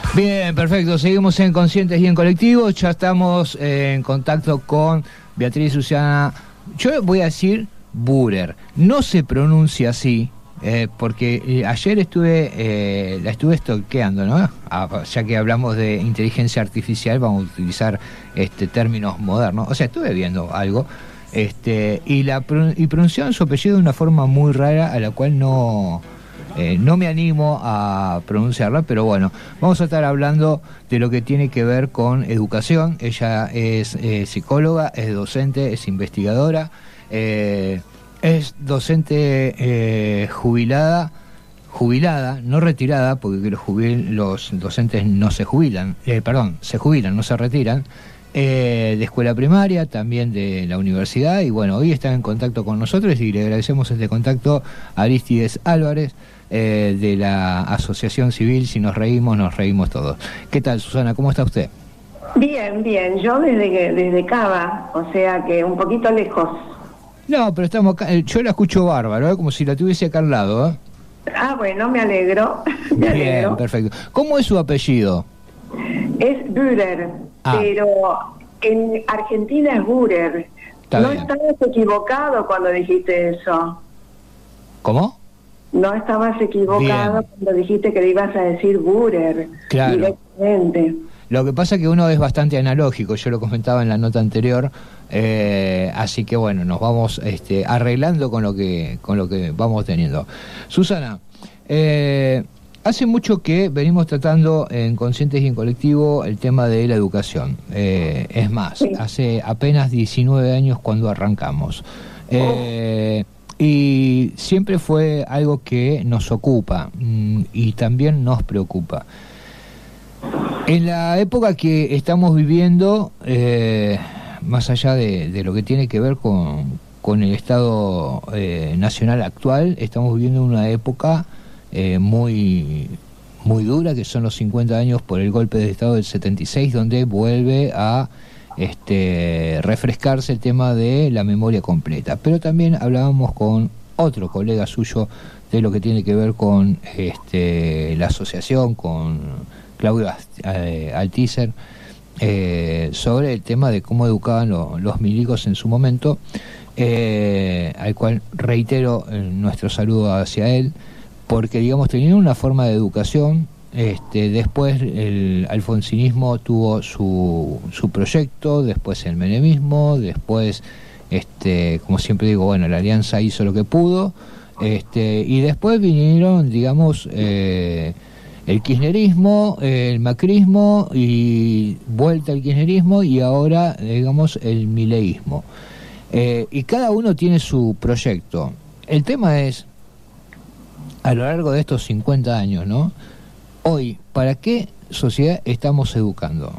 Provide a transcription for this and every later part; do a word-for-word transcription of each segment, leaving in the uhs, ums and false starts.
Bien, perfecto. Seguimos en Conscientes y en Colectivo. Ya estamos eh, en contacto con Beatriz Susana. Yo voy a decir Burer. No se pronuncia así, eh, porque eh, ayer estuve eh, la estuve stalkeando, ¿no? Ah, ya que hablamos de inteligencia artificial, vamos a utilizar este términos modernos. O sea, estuve viendo algo. Este, y la y pronunciaron su apellido de una forma muy rara a la cual no eh, no me animo a pronunciarla, pero bueno, vamos a estar hablando de lo que tiene que ver con educación. Ella es eh, psicóloga, es docente, es investigadora, eh, es docente eh, jubilada, jubilada, no retirada, porque los, jubil, los docentes no se jubilan, eh, perdón, se jubilan, no se retiran. Eh, de escuela primaria, también de la universidad, y bueno, hoy está en contacto con nosotros y le agradecemos este contacto a Aristides Álvarez, eh, de la Asociación Civil Si Nos Reímos, Nos Reímos Todos. ¿Qué tal, Susana? ¿Cómo está usted? Bien, bien, yo desde, desde Cava, o sea que un poquito lejos. No, pero estamos acá, yo la escucho bárbaro, ¿eh? Como si la tuviese acá al lado, ¿eh? Ah, bueno, me alegro, me Bien, alegro. perfecto. ¿Cómo es su apellido? Es Burer, ah. pero en Argentina es Burer. Está no bien. estabas equivocado cuando dijiste eso. ¿Cómo? No estabas equivocado bien. cuando dijiste que le ibas a decir Burer. Claro. Directamente. Lo que pasa es que uno es bastante analógico, yo lo comentaba en la nota anterior, eh, así que bueno, nos vamos este, arreglando con lo que con lo que vamos teniendo. Susana, eh, hace mucho que venimos tratando en Conscientes y en Colectivo el tema de la educación. Eh, es más, sí. Hace apenas diecinueve años cuando arrancamos. Eh, y siempre fue algo que nos ocupa mm, y también nos preocupa. En la época que estamos viviendo, eh, más allá de, de lo que tiene que ver con, con el Estado eh, nacional actual, estamos viviendo una época eh, muy, muy dura, que son los cincuenta años por el golpe de Estado del setenta y seis, donde vuelve a este, refrescarse el tema de la memoria completa. Pero también hablábamos con otro colega suyo de lo que tiene que ver con este, la asociación, con Claudio eh, Althusser, eh, sobre el tema de cómo educaban lo, los milicos en su momento, eh, al cual reitero eh, nuestro saludo hacia él, porque digamos tenían una forma de educación. Este, después el alfonsinismo tuvo su, su proyecto, después el menemismo, después, este, como siempre digo, bueno, la alianza hizo lo que pudo, este, y después vinieron, digamos, eh, el kirchnerismo, el macrismo y vuelta al kirchnerismo y ahora, digamos, el mileísmo. Eh, y cada uno tiene su proyecto. El tema es, a lo largo de estos cincuenta años, ¿no? Hoy, ¿para qué sociedad estamos educando?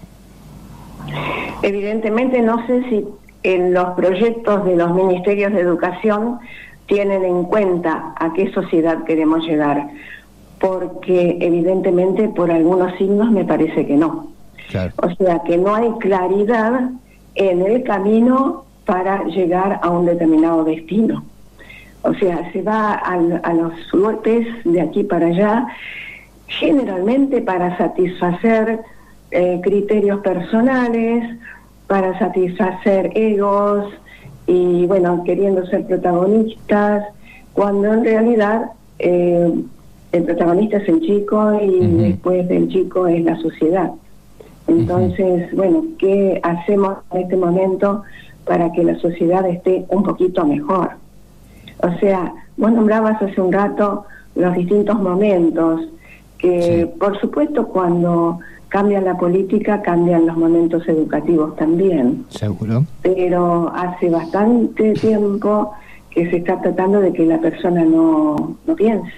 Evidentemente no sé si en los proyectos de los ministerios de educación tienen en cuenta a qué sociedad queremos llegar, porque evidentemente por algunos signos me parece que no. Claro. O sea que no hay claridad en el camino para llegar a un determinado destino. O sea, se va a, a los golpes de aquí para allá, generalmente para satisfacer eh, criterios personales, para satisfacer egos y bueno, queriendo ser protagonistas, cuando en realidad eh, el protagonista es el chico y uh-huh. después del chico es la sociedad. Entonces, uh-huh. bueno, ¿qué hacemos en este momento para que la sociedad esté un poquito mejor? O sea, vos nombrabas hace un rato los distintos momentos, que sí. por supuesto cuando cambia la política cambian los momentos educativos también. Seguro. Pero hace bastante tiempo que se está tratando de que la persona no, no piense.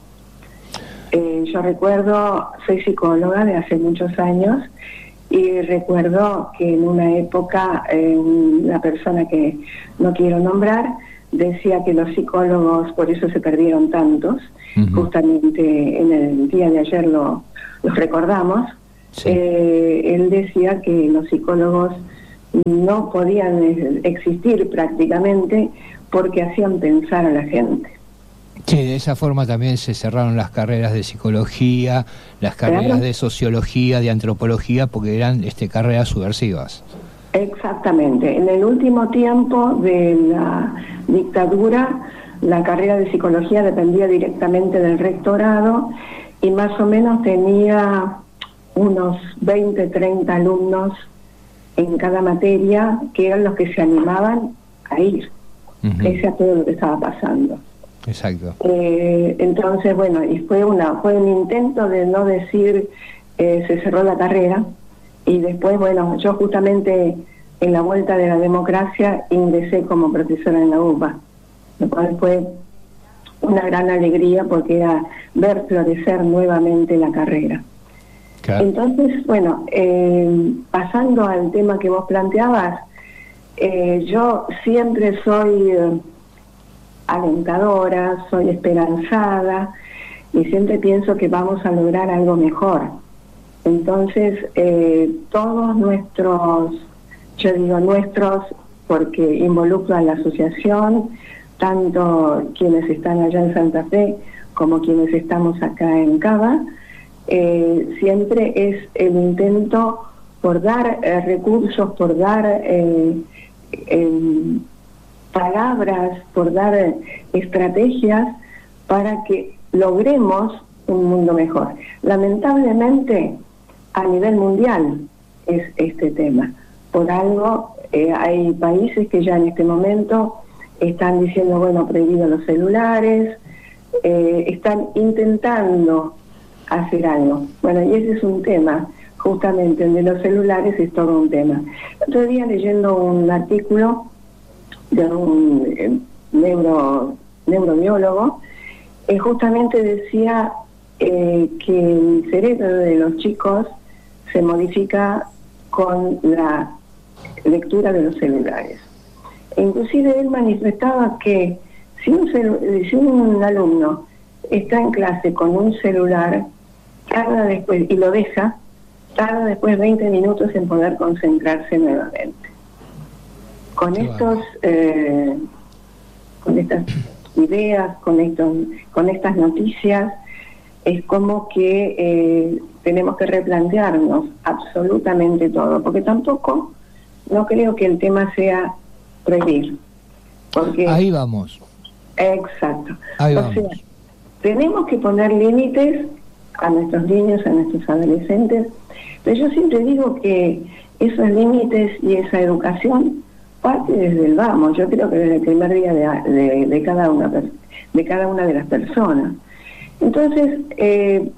Eh, yo recuerdo, soy psicóloga de hace muchos años y recuerdo que en una época eh, la persona que no quiero nombrar decía que los psicólogos, por eso se perdieron tantos, uh-huh. justamente en el día de ayer lo, los recordamos, sí. eh, él decía que los psicólogos no podían existir prácticamente porque hacían pensar a la gente. Sí, de esa forma también se cerraron las carreras de psicología, las carreras Claro. de sociología, de antropología, porque eran este, carreras subversivas. Exactamente. En el último tiempo de la dictadura, la carrera de psicología dependía directamente del rectorado y más o menos tenía unos veinte, treinta alumnos en cada materia, que eran los que se animaban a ir, Uh-huh. pese a todo lo que estaba pasando. Exacto. Eh, entonces, bueno, y fue una fue un intento de no decir eh, se cerró la carrera, y después, bueno, yo justamente en la vuelta de la democracia ingresé como profesora en la U B A, lo cual fue una gran alegría porque era ver florecer nuevamente la carrera. Claro. Entonces, bueno, eh, pasando al tema que vos planteabas, eh, yo siempre soy eh, alentadora, soy esperanzada y siempre pienso que vamos a lograr algo mejor. Entonces, eh, todos nuestros, yo digo nuestros porque involucro a la asociación, tanto quienes están allá en Santa Fe como quienes estamos acá en Cava, eh, siempre es el intento por dar eh, recursos, por dar eh, eh, palabras, por dar eh, estrategias para que logremos un mundo mejor. Lamentablemente, a nivel mundial es este tema. Por algo, eh, hay países que ya en este momento están diciendo, bueno, prohibido los celulares, eh, están intentando hacer algo. Bueno, y ese es un tema, justamente el de los celulares es todo un tema. El otro día leyendo un artículo de un eh, neuro, neurobiólogo, eh, justamente decía eh, que el cerebro de los chicos se modifica con la lectura de los celulares. E inclusive él manifestaba que si un, celu- si un alumno está en clase con un celular, tarda después, y lo deja, tarda después veinte minutos en poder concentrarse nuevamente. Con Qué estos, eh, con estas ideas, con estos, con estas noticias, es como que eh, tenemos que replantearnos absolutamente todo, porque tampoco no creo que el tema sea prohibir. Porque, Ahí vamos. Exacto. Ahí o vamos. sea, tenemos que poner límites a nuestros niños, a nuestros adolescentes, pero yo siempre digo que esos límites y esa educación parte desde el vamos, yo creo que desde el primer día de, de, de cada una de cada una de las personas. Entonces, eh,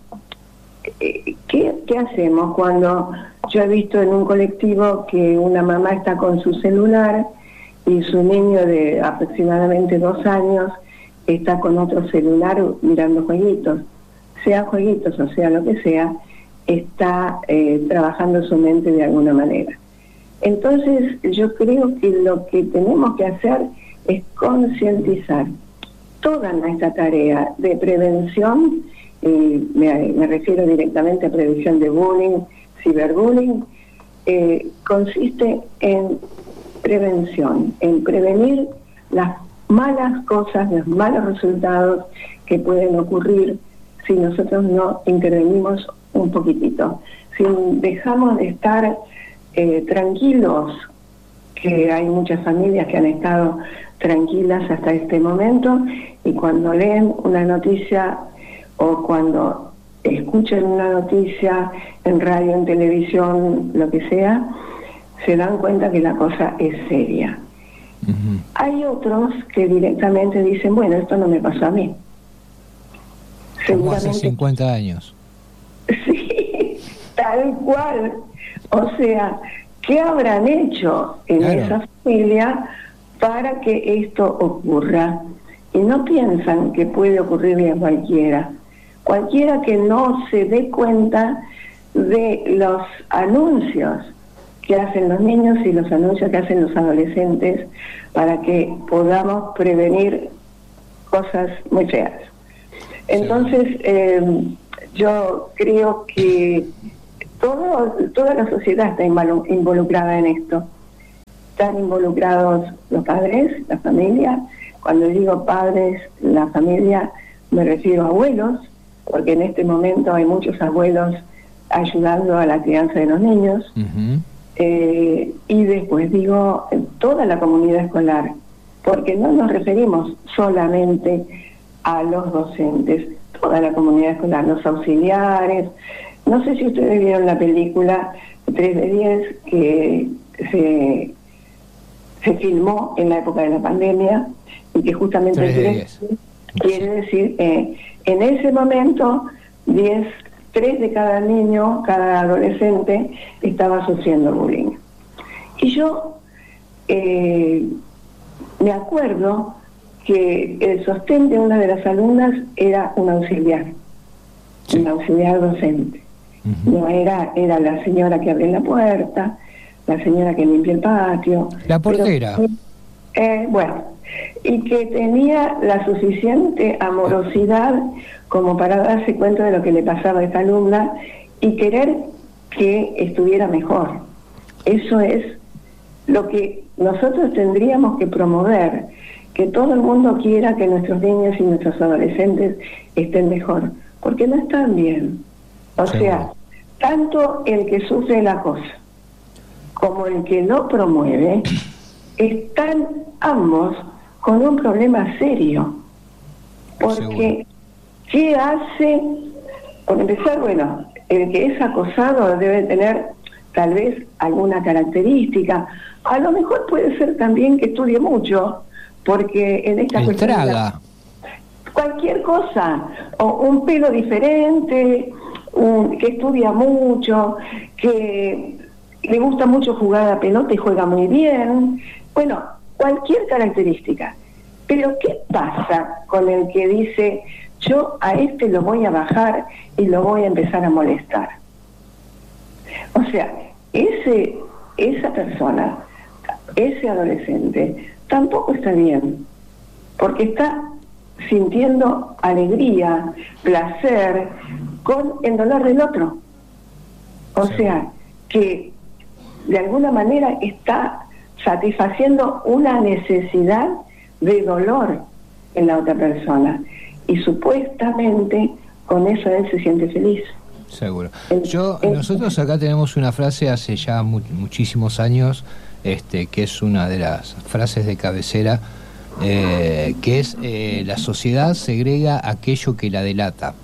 ¿qué, ¿qué hacemos cuando yo he visto en un colectivo que una mamá está con su celular y su niño de aproximadamente dos años está con otro celular mirando jueguitos? Sea jueguitos o sea lo que sea, está eh, trabajando su mente de alguna manera. Entonces, yo creo que lo que tenemos que hacer es concientizar toda nuestra tarea de prevención, eh, me, me refiero directamente a prevención de bullying, ciberbullying, eh, consiste en prevención, en prevenir las malas cosas, los malos resultados que pueden ocurrir si nosotros no intervenimos un poquitito, si dejamos de estar eh, tranquilos, que hay muchas familias que han estado tranquilas hasta este momento, y cuando leen una noticia o cuando escuchan una noticia en radio, en televisión, lo que sea, se dan cuenta que la cosa es seria. Uh-huh. Hay otros que directamente dicen, bueno, esto no me pasó a mí. Como hace cincuenta años. Sí, tal cual. O sea, ¿qué habrán hecho en claro. esa familia para que esto ocurra? Y no piensan que puede ocurrirle a cualquiera. Cualquiera que no se dé cuenta de los anuncios que hacen los niños y los anuncios que hacen los adolescentes para que podamos prevenir cosas muy feas. Entonces, eh, yo creo que todo, toda la sociedad está involucrada en esto. Están involucrados los padres, la familia, Cuando digo padres, la familia, me refiero a abuelos, porque en este momento hay muchos abuelos ayudando a la crianza de los niños. Uh-huh. eh, y después digo toda la comunidad escolar, porque no nos referimos solamente a los docentes, toda la comunidad escolar, los auxiliares. No sé si ustedes vieron la película tres de diez que se, se filmó en la época de la pandemia y que justamente quiere, quiere decir eh, en ese momento diez, tres de cada niño, cada adolescente estaba sufriendo bullying. Y yo eh, me acuerdo que el sostén de una de las alumnas era un auxiliar, sí. un auxiliar docente. Uh-huh. No era, era la señora que abre la puerta, la señora que limpia el patio. La portera. Pero, eh, bueno, y que tenía la suficiente amorosidad como para darse cuenta de lo que le pasaba a esta alumna y querer que estuviera mejor. Eso es lo que nosotros tendríamos que promover, que todo el mundo quiera que nuestros niños y nuestros adolescentes estén mejor, porque no están bien. O sí. sea, tanto el que sufre el acoso como el que lo promueve están ambos con un problema serio. Porque, ¿qué hace? Por empezar, bueno, el que es acosado debe tener tal vez alguna característica. A lo mejor puede ser también que estudie mucho, porque en esta cuestión cualquier cosa, o un pelo diferente, un, que estudia mucho, que le gusta mucho jugar a la pelota y juega muy bien, bueno, cualquier característica. Pero ¿qué pasa con el que dice, yo a este lo voy a bajar y lo voy a empezar a molestar? O sea, ese esa persona, ese adolescente, tampoco está bien, porque está sintiendo alegría, placer, con el dolor del otro. O sí. sea, que de alguna manera está satisfaciendo una necesidad de dolor en la otra persona. Y supuestamente con eso él se siente feliz. Seguro. Yo, nosotros acá tenemos una frase hace ya mu muchísimos años, este, que es una de las frases de cabecera, eh, que es eh, la sociedad segrega aquello que la delata.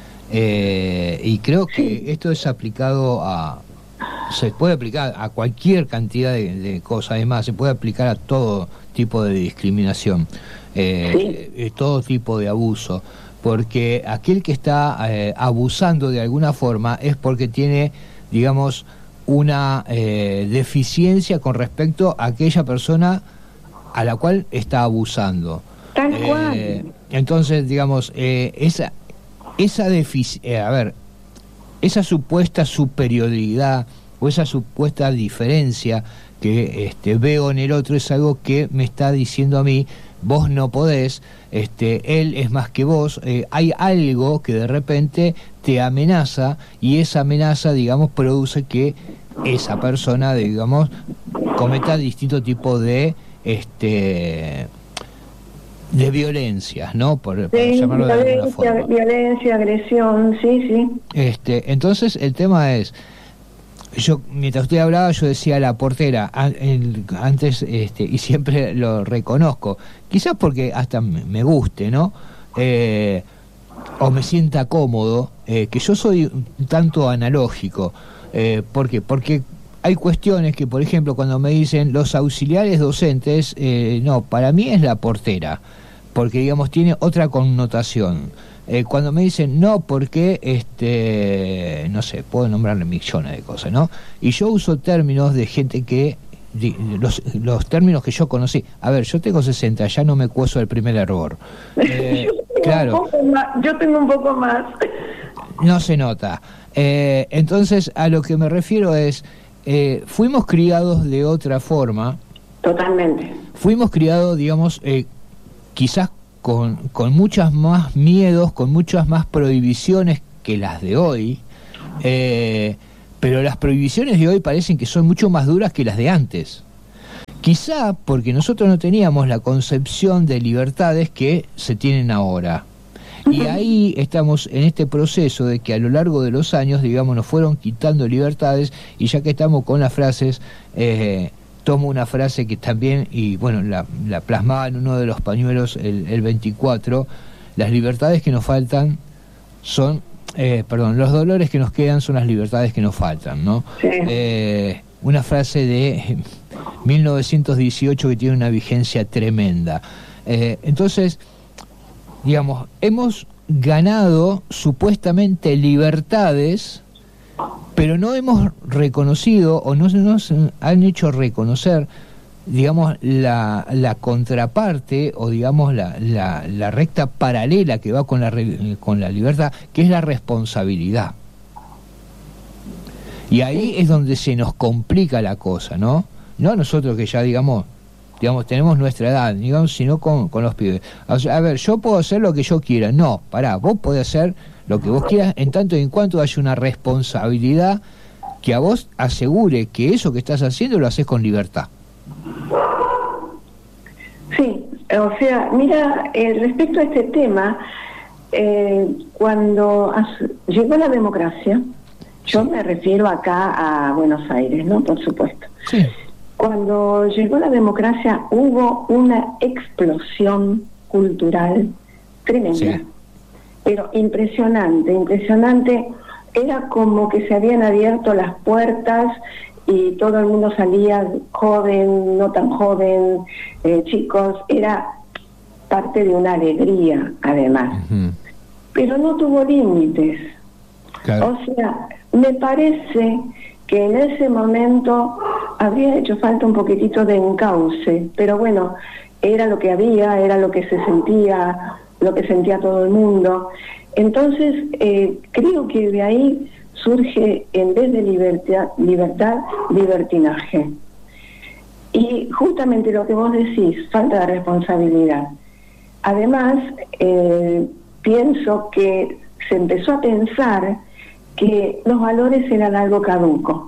Eh, y creo que esto es aplicado a, se puede aplicar a cualquier cantidad de, de cosas, además se puede aplicar a todo tipo de discriminación, eh, sí. todo tipo de abuso, porque aquel que está eh, abusando de alguna forma es porque tiene, digamos, una eh, deficiencia con respecto a aquella persona a la cual está abusando. Tal eh, cual. Entonces, digamos, eh, esa esa defici eh, a ver, esa supuesta superioridad o esa supuesta diferencia que este, veo en el otro es algo que me está diciendo a mí, vos no podés, este, él es más que vos, eh, hay algo que de repente te amenaza y esa amenaza, digamos, produce que esa persona, digamos, cometa distinto tipo de este de violencias, ¿no? Por, para sí, llamarlo de violencia, alguna forma. Violencia, agresión, sí, sí. Este, entonces el tema es, yo mientras usted hablaba yo decía la portera antes, este, y siempre lo reconozco, quizás porque hasta me guste, ¿no? Eh, o me sienta cómodo, eh, que yo soy un tanto analógico. Eh, ¿por qué? Porque hay cuestiones que, por ejemplo, cuando me dicen los auxiliares docentes, eh, no, para mí es la portera, porque, digamos, tiene otra connotación. Eh, cuando me dicen no, porque, este, no sé, puedo nombrarle millones de cosas, ¿no? Y yo uso términos de gente que, de, los, los términos que yo conocí. A ver, yo tengo sesenta, ya no me cuezo el primer error. Eh, yo, claro. un poco más, yo tengo un poco más. No se nota. Eh, entonces, a lo que me refiero es, eh, fuimos criados de otra forma. Totalmente. Fuimos criados, digamos, eh, quizás con, con muchas más miedos, con muchas más prohibiciones que las de hoy, eh, pero las prohibiciones de hoy parecen que son mucho más duras que las de antes. Quizá porque nosotros no teníamos la concepción de libertades que se tienen ahora. Y ahí estamos en este proceso de que a lo largo de los años, digamos, nos fueron quitando libertades, y ya que estamos con las frases, eh, tomo una frase que también, y bueno, la, la plasmaba en uno de los pañuelos el, el veinticuatro, las libertades que nos faltan son, eh, perdón, los dolores que nos quedan son las libertades que nos faltan, ¿no? Sí. Eh, una frase de mil novecientos dieciocho que tiene una vigencia tremenda. Eh, entonces, digamos, hemos ganado supuestamente libertades, pero no hemos reconocido o no nos han hecho reconocer, digamos, la, la contraparte o digamos la, la, la recta paralela que va con la, con la libertad, que es la responsabilidad. Y ahí es donde se nos complica la cosa, ¿no? No nosotros que ya, digamos, digamos tenemos nuestra edad, digamos, sino con, con los pibes. O sea, a ver, yo puedo hacer lo que yo quiera. No, pará, vos podés hacer lo que vos quieras en tanto y en cuanto haya una responsabilidad que a vos asegure que eso que estás haciendo lo haces con libertad. Sí, o sea, mira, eh, respecto a este tema, eh, cuando as- llegó la democracia, yo me refiero acá a Buenos Aires, ¿no? Por supuesto. Sí. Cuando llegó la democracia hubo una explosión cultural tremenda, Sí. pero impresionante, impresionante. Era como que se habían abierto las puertas y todo el mundo salía, joven, no tan joven, eh, chicos, era parte de una alegría, además. Uh-huh. Pero no tuvo límites. Claro. O sea, me parece que en ese momento habría hecho falta un poquitito de encauce, pero bueno, era lo que había, era lo que se sentía, lo que sentía todo el mundo. Entonces, eh, creo que de ahí surge, en vez de libertad, libertad, libertinaje. Y justamente lo que vos decís, falta de responsabilidad. Además, eh, pienso que se empezó a pensar que los valores eran algo caduco.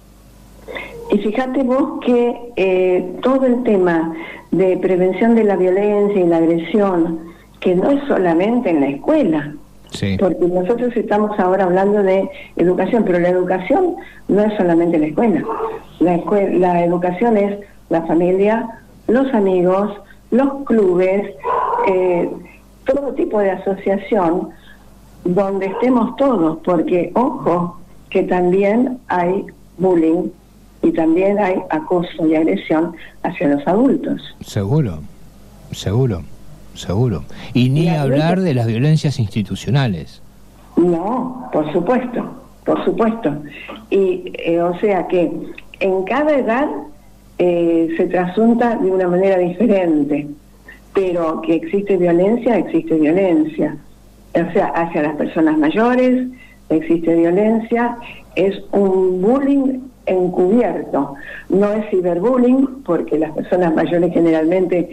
Y fíjate vos que eh, todo el tema de prevención de la violencia y la agresión, que no es solamente en la escuela, Sí. porque nosotros estamos ahora hablando de educación, pero la educación no es solamente la escuela. La, escuela, la educación es la familia, los amigos, los clubes, eh, todo tipo de asociación donde estemos todos, porque ojo que también hay bullying y también hay acoso y agresión hacia los adultos. Seguro, seguro, seguro. Y ni Y hablar adultos- de las violencias institucionales. No, por supuesto, por supuesto. Y eh, o sea que en cada edad eh, se trasunta de una manera diferente, pero que existe violencia, existe violencia. O sea, hacia las personas mayores existe violencia, es un bullying encubierto, no es ciberbullying, porque las personas mayores generalmente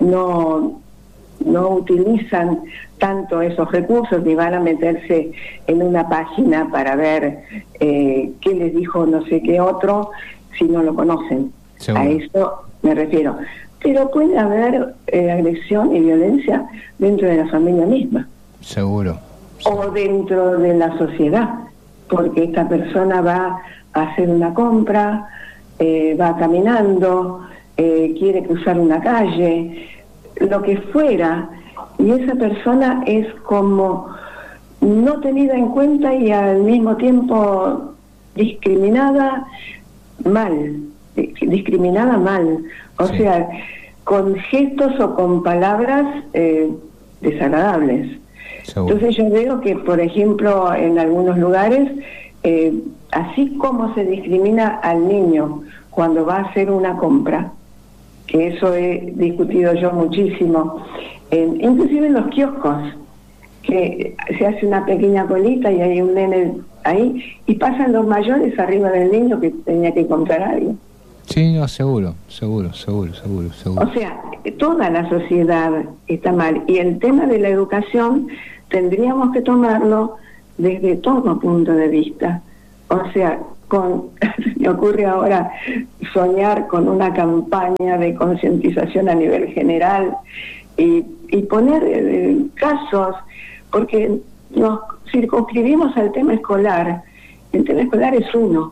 no, no utilizan tanto esos recursos ni van a meterse en una página para ver eh, qué les dijo no sé qué otro si no lo conocen. Seguro. A eso me refiero. Pero puede haber eh, agresión y violencia dentro de la familia misma. Seguro. O dentro de la sociedad, porque esta persona va a hacer una compra, eh, va caminando, eh, quiere cruzar una calle, lo que fuera, y esa persona es como no tenida en cuenta y al mismo tiempo discriminada mal, discriminada mal, o Sí. sea, con gestos o con palabras eh, desagradables. Seguro. Entonces yo veo que, por ejemplo, en algunos lugares, eh, así como se discrimina al niño cuando va a hacer una compra, que eso he discutido yo muchísimo, en, inclusive en los kioscos, que se hace una pequeña colita y hay un nene ahí, y pasan los mayores arriba del niño que tenía que comprar algo. Sí, no, seguro, seguro, seguro, seguro, seguro. O sea, toda la sociedad está mal, y el tema de la educación tendríamos que tomarlo desde todo punto de vista, O sea, con, me ocurre ahora soñar con una campaña de concientización a nivel general y, y poner eh, casos, porque nos circunscribimos al tema escolar. El tema escolar es uno,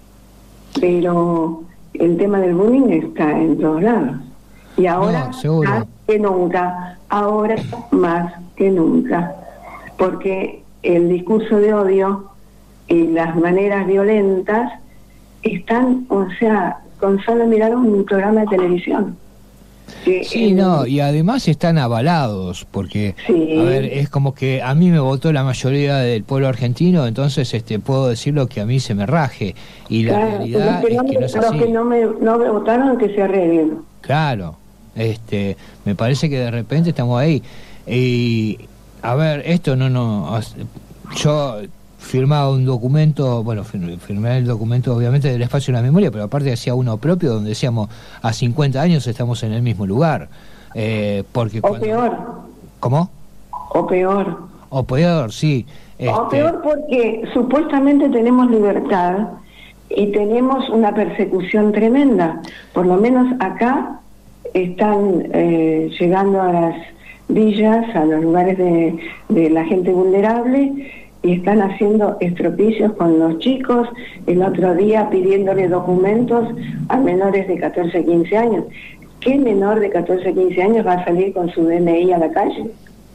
pero el tema del bullying está en todos lados. Y ahora no, más que nunca, ahora más que nunca, porque el discurso de odio y las maneras violentas están, o sea, con solo mirar un programa de televisión. Que, sí, eh, no, y además están avalados, porque, sí. a ver, es como que a mí me votó la mayoría del pueblo argentino, entonces este puedo decir lo que a mí se me raje, y la claro, realidad es que, no, es que no es así. Los que no me, no me votaron, que se arreglen. Claro, este, me parece que de repente estamos ahí, y, a ver, esto no, no, yo firmaba un documento, bueno, firmé el documento obviamente del espacio de la memoria, pero aparte hacía uno propio donde decíamos, a cincuenta años estamos en el mismo lugar. Eh, porque o cuando... peor. ¿Cómo? O peor. O peor, sí. Este... O peor porque supuestamente tenemos libertad y tenemos una persecución tremenda. Por lo menos acá están eh, llegando a las villas, a los lugares de, de la gente vulnerable, y están haciendo estropicios con los chicos, el otro día pidiéndole documentos a menores de catorce, quince años. ¿Qué menor de catorce, quince años va a salir con su D N I a la calle?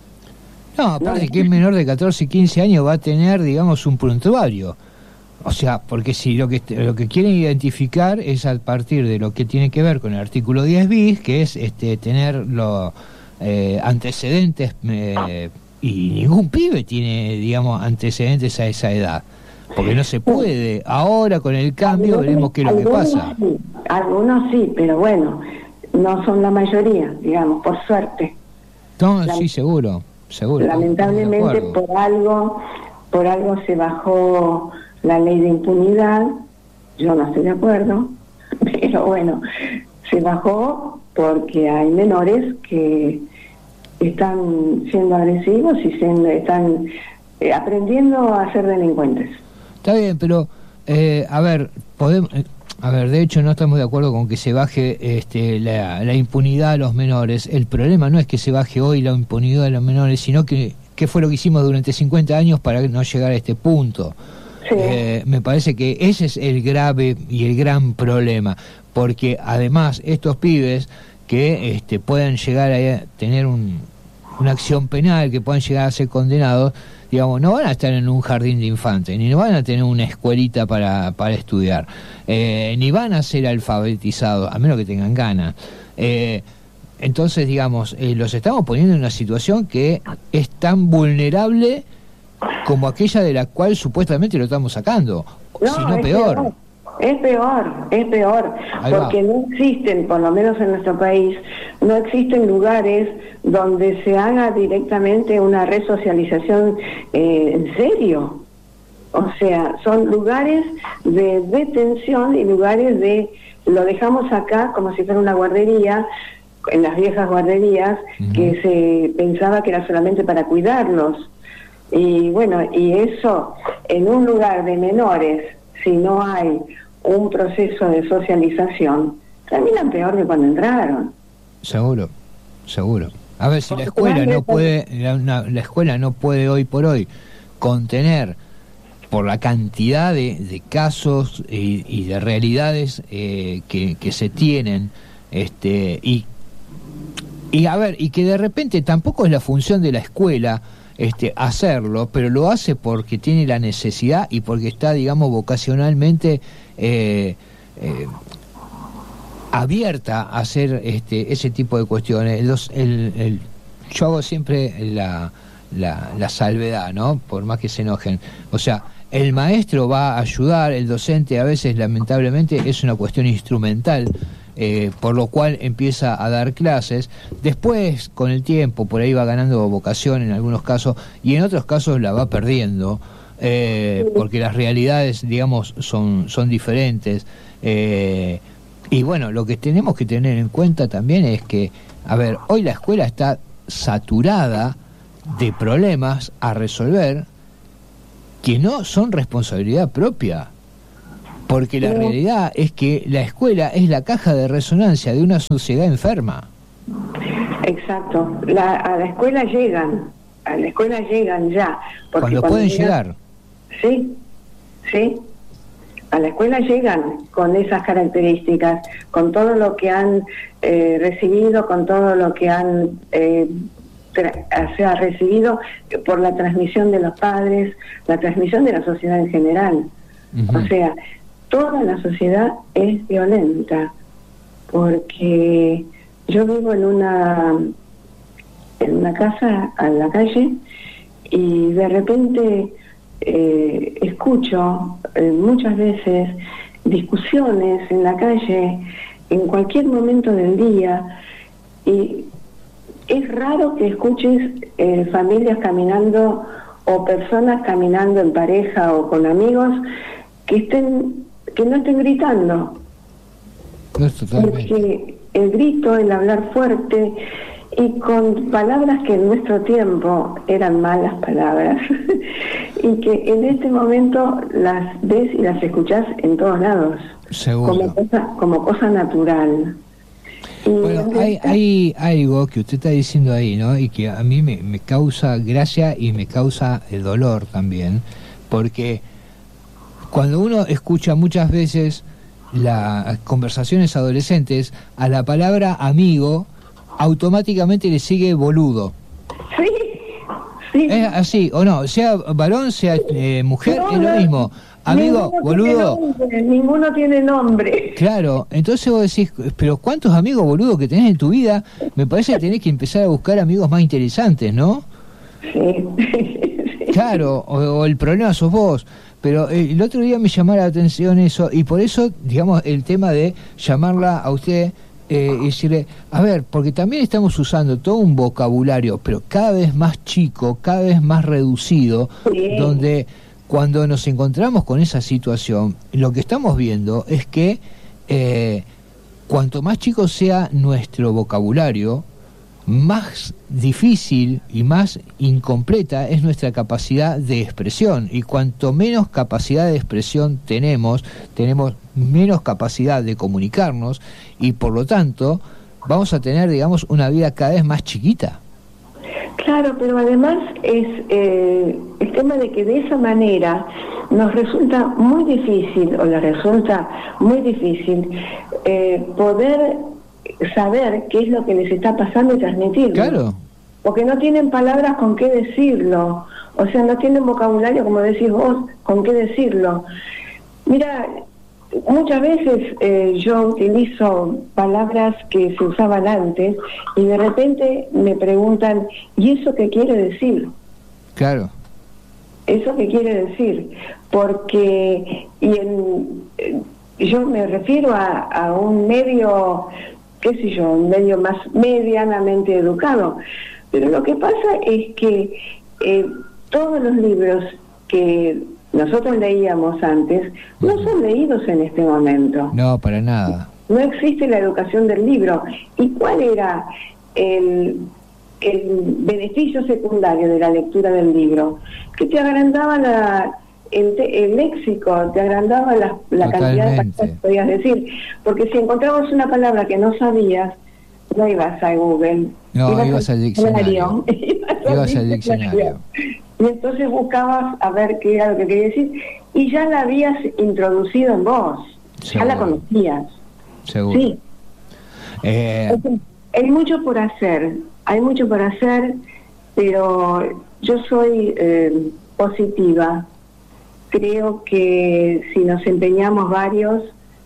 No, aparte no. que un menor de catorce, quince años va a tener, digamos, un prontuario. O sea, porque si lo que lo que quieren identificar es a partir de lo que tiene que ver con el artículo diez bis, que es este tener los eh, antecedentes... Eh, y ningún pibe tiene, digamos, antecedentes a esa edad, porque no se puede. Ahora con el cambio algunos, veremos qué es lo que pasa. Sí, algunos sí, pero bueno, no son la mayoría, digamos, por suerte. No, la, sí, seguro, seguro. Lamentablemente por algo, por algo se bajó la ley de impunidad, yo no estoy de acuerdo, pero bueno, se bajó porque hay menores que están siendo agresivos y siendo, están eh, aprendiendo a ser delincuentes. Está bien, pero eh, a ver, podemos, eh, a ver, de hecho no estamos de acuerdo con que se baje este, la, la impunidad a los menores. El problema no es que se baje hoy la impunidad a los menores, sino que qué fue lo que hicimos durante cincuenta años para no llegar a este punto. Sí. Eh, me parece que ese es el grave y el gran problema, porque además estos pibes que este, puedan llegar a tener un, una acción penal, que puedan llegar a ser condenados, digamos, no van a estar en un jardín de infantes, ni no van a tener una escuelita para, para estudiar, eh, ni van a ser alfabetizados, a menos que tengan ganas. Eh, entonces, digamos, eh, los estamos poniendo en una situación que es tan vulnerable como aquella de la cual supuestamente lo estamos sacando, no, si no peor. peor. Es peor, es peor, porque no existen, por lo menos en nuestro país, no existen lugares donde se haga directamente una resocialización eh, en serio. O sea, son lugares de detención y lugares de, lo dejamos acá como si fuera una guardería, en las viejas guarderías, uh-huh. que se pensaba que era solamente para cuidarlos. Y bueno, y eso, en un lugar de menores, si no hay un proceso de socialización, terminan peor que cuando entraron. Seguro, seguro. A ver, si la escuela no puede, la, una, la escuela no puede hoy por hoy contener, por la cantidad de, de casos y, y de realidades eh, que, que se tienen, este, y, y a ver, y que de repente tampoco es la función de la escuela Este, hacerlo, pero lo hace porque tiene la necesidad y porque está, digamos, vocacionalmente eh, eh, abierta a hacer este, ese tipo de cuestiones. Los, el, el, yo hago siempre la, la, la salvedad, ¿no? Por más que se enojen. O sea, el maestro va a ayudar, el docente a veces, lamentablemente, es una cuestión instrumental. Eh, por lo cual empieza a dar clases, después con el tiempo por ahí va ganando vocación en algunos casos y en otros casos la va perdiendo, eh, porque las realidades, digamos, son, son diferentes, eh, y bueno, lo que tenemos que tener en cuenta también es que, a ver, hoy la escuela está saturada de problemas a resolver que no son responsabilidad propia. Porque la realidad es que la escuela es la caja de resonancia de una sociedad enferma. Exacto. La, a la escuela llegan, a la escuela llegan ya. Porque Cuando, cuando pueden llegan, llegar. Sí, sí. A la escuela llegan con esas características, con todo lo que han eh, recibido, con todo lo que han eh, tra- o sea, recibido por la transmisión de los padres, la transmisión de la sociedad en general. Uh-huh. O sea, toda la sociedad es violenta, porque yo vivo en una en una casa a la calle y de repente eh, escucho eh, muchas veces discusiones en la calle en cualquier momento del día, y es raro que escuches eh, familias caminando o personas caminando en pareja o con amigos que estén que no estén gritando, porque el grito, el hablar fuerte y con palabras que en nuestro tiempo eran malas palabras y que en este momento las ves y las escuchás en todos lados. Seguro. como cosa, como cosa natural. Y bueno, hay, hay algo que usted está diciendo ahí, ¿no? Y que a mí me, me causa gracia y me causa el dolor también, porque cuando uno escucha muchas veces las conversaciones adolescentes, a la palabra amigo automáticamente le sigue boludo. Sí, sí. Es así, o no, sea varón, sea eh, mujer, no, es lo mismo. Amigo, boludo. Tiene ninguno tiene nombre. Claro, entonces vos decís, pero ¿cuántos amigos boludos que tenés en tu vida? Me parece que tenés que empezar a buscar amigos más interesantes, ¿no? Sí. Claro, o, o el problema sos vos. Pero eh, el otro día me llamó la atención eso, y por eso, digamos, el tema de llamarla a usted eh, y decirle, a ver, porque también estamos usando todo un vocabulario, pero cada vez más chico, cada vez más reducido, sí. Donde cuando nos encontramos con esa situación, lo que estamos viendo es que eh, cuanto más chico sea nuestro vocabulario, más difícil y más incompleta es nuestra capacidad de expresión, y cuanto menos capacidad de expresión tenemos, tenemos menos capacidad de comunicarnos, y por lo tanto vamos a tener, digamos, una vida cada vez más chiquita. Claro, pero además es eh, el tema de que de esa manera nos resulta muy difícil, o le resulta muy difícil eh, poder saber qué es lo que les está pasando y transmitirlo. Claro. Porque no tienen palabras con qué decirlo, o sea, no tienen vocabulario, como decís vos, con qué decirlo. Mira, muchas veces eh, yo utilizo palabras que se usaban antes y de repente me preguntan, ¿y eso qué quiere decir? Claro. ¿Eso qué quiere decir? Porque y en, eh, yo me refiero a, a un medio, qué sé yo, un medio más medianamente educado. Pero lo que pasa es que eh, todos los libros que nosotros leíamos antes no son leídos en este momento. No, para nada. No existe la educación del libro. ¿Y cuál era el, el beneficio secundario de la lectura del libro? Que te agrandaba la, el, el léxico, te agrandaba la, la cantidad de palabras que podías decir. Porque si encontrabas una palabra que no sabías, no ibas a Google. No, ibas, ibas al diccionario. Ibas, ibas al diccionario. Y entonces buscabas a ver qué era lo que quería decir, y ya la habías introducido en vos. Seguro. Ya la conocías. Seguro. Sí. Eh... Entonces, hay mucho por hacer, hay mucho por hacer, pero yo soy eh, positiva. Creo que si nos empeñamos varios,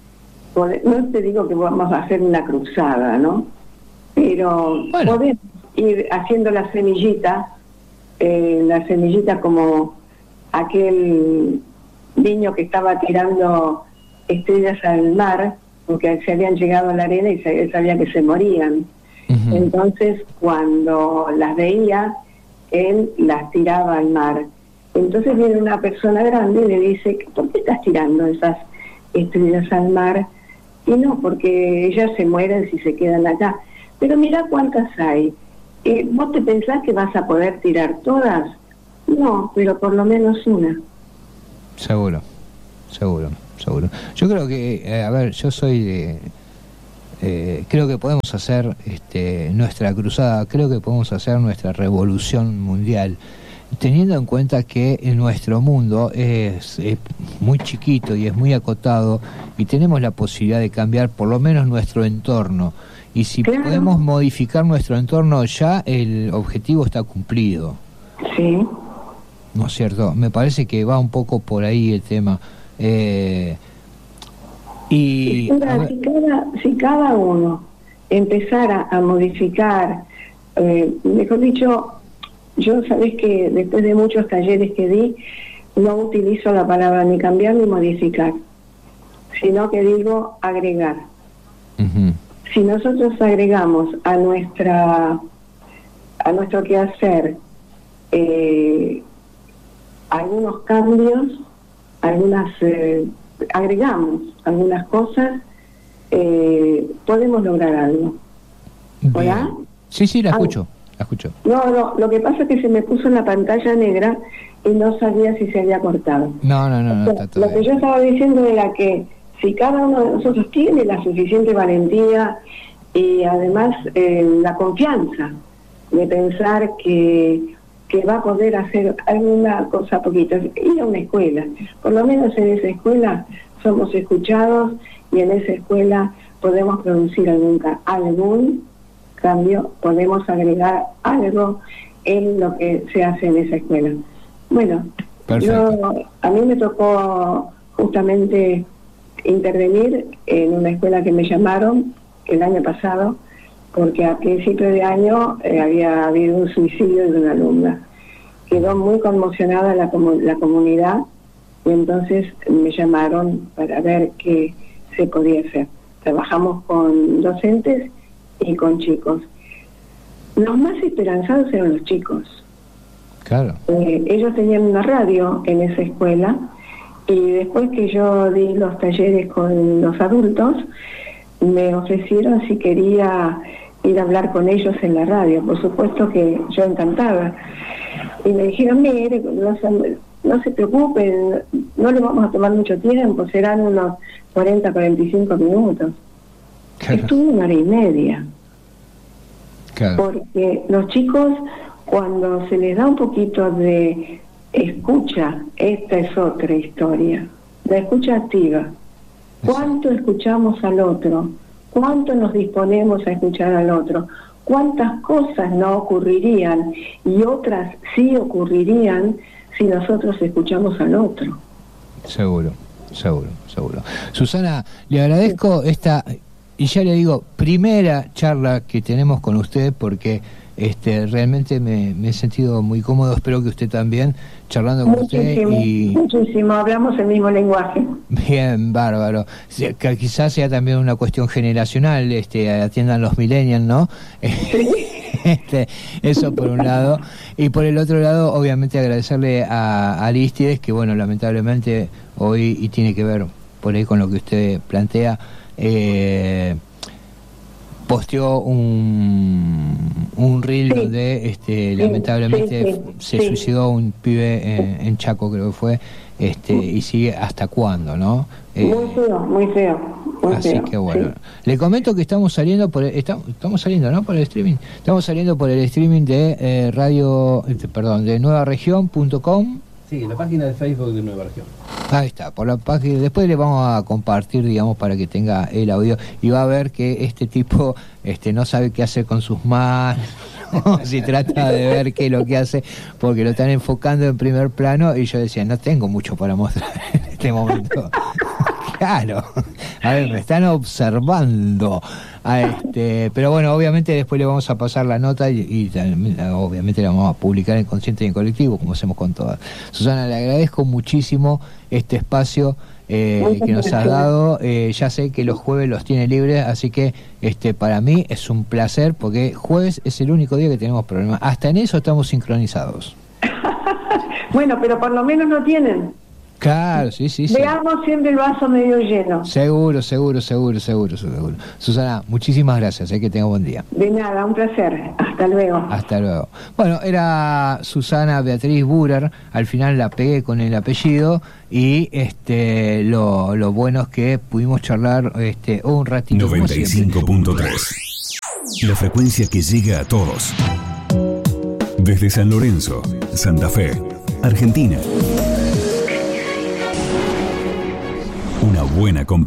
no te digo que vamos a hacer una cruzada, ¿no? Pero bueno, podemos ir haciendo la semillita, eh, la semillita como aquel niño que estaba tirando estrellas al mar, porque se habían llegado a la arena y él sabía que se morían. Uh-huh. Entonces, cuando las veía, él las tiraba al mar. Entonces viene una persona grande y le dice, ¿por qué estás tirando esas estrellas al mar? Y no, porque ellas se mueren si se quedan acá. Pero mira cuántas hay. Eh, ¿Vos te pensás que vas a poder tirar todas? No, pero por lo menos una. Seguro, seguro, seguro. Yo creo que, eh, a ver, yo soy de... Eh, creo que podemos hacer este, nuestra cruzada, creo que podemos hacer nuestra revolución mundial, teniendo en cuenta que en nuestro mundo es, es muy chiquito y es muy acotado, y tenemos la posibilidad de cambiar por lo menos nuestro entorno, y si claro. podemos modificar nuestro entorno, ya el objetivo está cumplido. Sí. ¿No es cierto? Me parece que va un poco por ahí el tema. Eh, y Mira, si, cada, si cada uno empezara a modificar, eh, mejor dicho, yo sabés que después de muchos talleres que di, no utilizo la palabra ni cambiar ni modificar, sino que digo agregar. Uh-huh. Si nosotros agregamos a nuestra a nuestro quehacer eh, algunos cambios, algunas eh, agregamos algunas cosas, eh, podemos lograr algo. ¿Hola? Sí, sí, la escucho, ah, la escucho. No, no, lo que pasa es que se me puso en la pantalla negra y no sabía si se había cortado. No, no, no, no, o sea, está todo Lo bien. Que yo estaba diciendo era que si cada uno de nosotros tiene la suficiente valentía y además eh, la confianza de pensar que que va a poder hacer alguna cosa poquita, ir a una escuela, por lo menos en esa escuela somos escuchados y en esa escuela podemos producir algún, algún cambio, podemos agregar algo en lo que se hace en esa escuela. Bueno, yo, a mí me tocó justamente intervenir en una escuela que me llamaron el año pasado, porque a principio de año eh, había habido un suicidio de una alumna. Quedó muy conmocionada la, comu- la comunidad y entonces me llamaron para ver qué se podía hacer. Trabajamos con docentes y con chicos. Los más esperanzados eran los chicos. Claro. Eh, ellos tenían una radio en esa escuela y después que yo di los talleres con los adultos, me ofrecieron si quería ir a hablar con ellos en la radio. Por supuesto que yo encantada. Y me dijeron, mire, no se, no se preocupen, no le vamos a tomar mucho tiempo, serán unos cuarenta, cuarenta y cinco minutos. Claro. Estuve una hora y media. Claro. Porque los chicos, cuando se les da un poquito de escucha, esta es otra historia, la escucha activa. ¿Cuánto escuchamos al otro? ¿Cuánto nos disponemos a escuchar al otro? ¿Cuántas cosas no ocurrirían y otras sí ocurrirían si nosotros escuchamos al otro? Seguro, seguro, seguro. Susana, le agradezco esta, y ya le digo, primera charla que tenemos con usted, porque este realmente me, me he sentido muy cómodo, espero que usted también, charlando con muchísimo, usted. Y muchísimo, hablamos el mismo lenguaje. Bien, bárbaro. Que quizás sea también una cuestión generacional, este, atiendan los millennials, ¿no? Sí. Este, eso por un lado. Y por el otro lado, obviamente agradecerle a, a Aristides, que bueno, lamentablemente hoy, y tiene que ver por ahí con lo que usted plantea, eh, posteó un, un reel sí. donde este, sí, lamentablemente sí, sí, se sí. suicidó un pibe en, en Chaco, creo que fue, este, y sigue hasta cuándo, ¿no? Eh, muy feo, muy feo. Muy así feo, que bueno, sí. Le comento que estamos saliendo por el, estamos, estamos saliendo, ¿no? Por el streaming. Estamos saliendo por el streaming de eh, radio, este, perdón, de nueva región punto com. Sí, en la página de Facebook de Nueva Región. Ahí está, por la página. Después le vamos a compartir, digamos, para que tenga el audio, y va a ver que este tipo este no sabe qué hacer con sus manos. Si trata de ver qué es lo que hace, porque lo están enfocando en primer plano, y yo decía, no tengo mucho para mostrar en este momento. Claro, a ver, me están observando. A este, pero bueno, obviamente después le vamos a pasar la nota y, y obviamente la vamos a publicar en Consciente y en Colectivo, como hacemos con todas. Susana, le agradezco muchísimo este espacio eh, que nos has dado. Eh, ya sé que los jueves los tiene libres, así que este para mí es un placer, porque jueves es el único día que tenemos problemas. Hasta en eso estamos sincronizados. Bueno, pero por lo menos no tienen. Claro, sí, sí, sí. Veamos siempre el vaso medio lleno. Seguro, seguro, seguro, seguro, seguro. Susana, muchísimas gracias, eh, que tenga buen día. De nada, un placer. Hasta luego. Hasta luego. Bueno, era Susana Beatriz Burer, al final la pegué con el apellido y este lo, lo bueno es que pudimos charlar este un ratito. noventa y cinco punto tres. La frecuencia que llega a todos. Desde San Lorenzo, Santa Fe, Argentina. Una buena compañía.